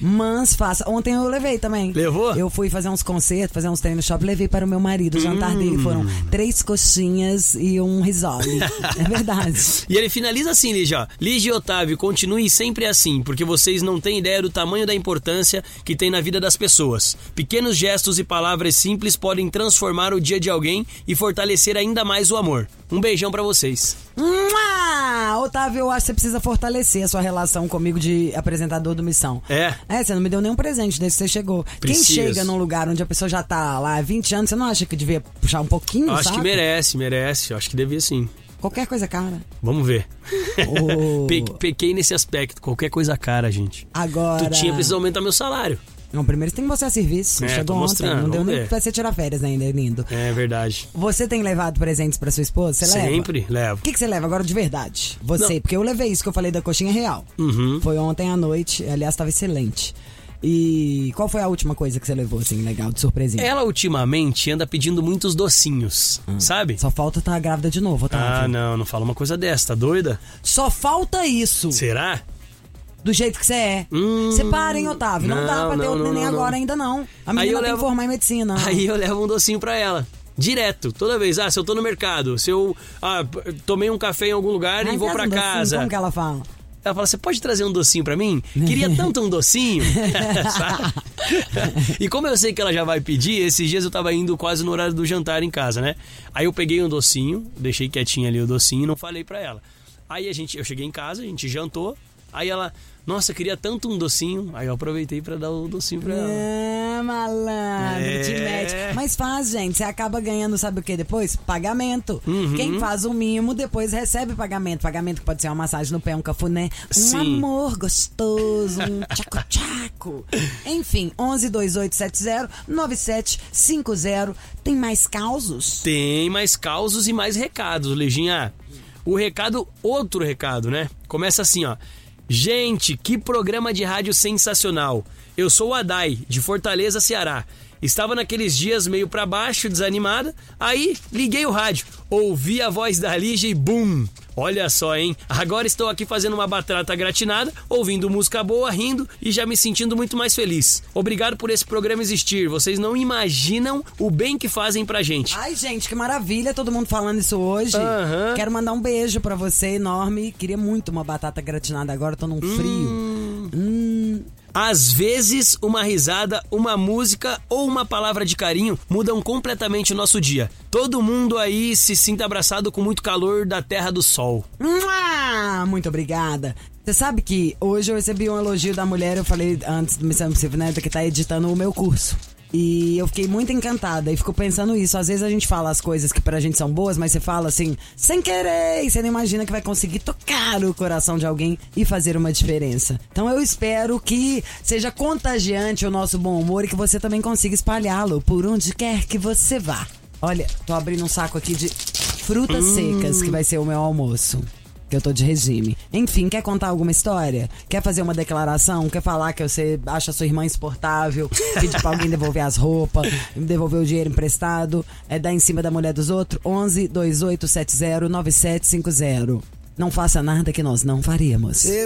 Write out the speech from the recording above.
Mas faça. Ontem eu levei também. Levou? Eu fui fazer uns concertos, fazer uns treinos no shopping, levei para o meu marido. O jantar dele foram 3 coxinhas e um risole. É verdade. E ele finaliza assim, Lígia, ó. Lígia e Otávio, continue sempre assim, porque vocês não têm ideia do tamanho da importância que tem na vida das pessoas. Pequenos gestos e palavras simples podem transformar o dia de alguém e fortalecer ainda mais o amor. Um beijão pra vocês. Otávio, eu acho que você precisa fortalecer a sua relação comigo de apresentador do Missão. Você não me deu nenhum presente desde que você chegou. Preciso. Quem chega num lugar onde a pessoa já tá lá há 20 anos, você não acha que devia puxar um pouquinho, Acho sabe? que merece. Acho que devia sim. Qualquer coisa cara. Vamos ver. Pequei nesse aspecto. Qualquer coisa cara, gente. Agora... Tu precisa aumentar meu salário. Não, primeiro você tem que mostrar serviço. Chegou ontem, não deu nem pra você tirar férias ainda, lindo. É verdade. Você tem levado presentes pra sua esposa? Você leva? Sempre levo. O que você leva agora de verdade? Você, porque eu levei isso que eu falei da coxinha real. Foi ontem à noite, aliás, tava excelente. E qual foi a última coisa que você levou, assim, legal, de surpresinha? Ela ultimamente anda pedindo muitos docinhos, sabe? Só falta estar grávida de novo, tá? Não fala uma coisa dessa, tá doida? Só falta isso. Será? Do jeito que você é. Separem, Otávio. Não dá pra ter outro neném agora ainda, não. A menina tem que formar em medicina. Aí eu levo um docinho pra ela. Direto, toda vez. Se eu tô no mercado, se eu tomei um café em algum lugar e vou pra casa. Como que ela fala? Ela fala, você pode trazer um docinho pra mim? Queria tanto um docinho. E como eu sei que ela já vai pedir, esses dias eu tava indo quase no horário do jantar em casa, né? Aí eu peguei um docinho, deixei quietinho ali o docinho e não falei pra ela. Aí eu cheguei em casa, a gente jantou. Aí ela, nossa, eu queria tanto um docinho. Aí eu aproveitei pra dar o docinho pra ela. Malandro, te mete. Mas faz, gente, você acaba ganhando, sabe o que depois? Pagamento. Quem faz o mimo, depois recebe pagamento. Pagamento que pode ser uma massagem no pé, um cafuné, amor gostoso, um tchaco-tchaco. Enfim, 1128709750. Tem mais causos? Tem mais causos e mais recados, Liginha. Outro recado, né? Começa assim, ó. Gente, que programa de rádio sensacional. Eu sou o Adai, de Fortaleza, Ceará. Estava naqueles dias meio pra baixo, desanimada. Aí, liguei o rádio. Ouvi a voz da Lígia e bum! Olha só, hein? Agora estou aqui fazendo uma batata gratinada, ouvindo música boa, rindo e já me sentindo muito mais feliz. Obrigado por esse programa existir. Vocês não imaginam o bem que fazem pra gente. Ai, gente, que maravilha. Todo mundo falando isso hoje. Quero mandar um beijo pra você, enorme. Queria muito uma batata gratinada agora, tô num frio. Às vezes, uma risada, uma música ou uma palavra de carinho mudam completamente o nosso dia. Todo mundo aí se sinta abraçado com muito calor da Terra do Sol. Muito obrigada. Você sabe que hoje eu recebi um elogio da mulher, eu falei antes do Missão Impossível, né, que tá editando o meu curso. E eu fiquei muito encantada e fico pensando isso. Às vezes a gente fala as coisas que pra gente são boas, mas você fala assim, sem querer, e você não imagina que vai conseguir tocar o coração de alguém e fazer uma diferença. Então eu espero que seja contagiante o nosso bom humor e que você também consiga espalhá-lo por onde quer que você vá. Olha, tô abrindo um saco aqui de frutas secas, que vai ser o meu almoço. Que eu tô de regime. Enfim, quer contar alguma história? Quer fazer uma declaração? Quer falar que você acha sua irmã insuportável? Pedir pra alguém devolver as roupas? Devolver o dinheiro emprestado? Dar em cima da mulher dos outros? 1128709750. Não faça nada que nós não faríamos.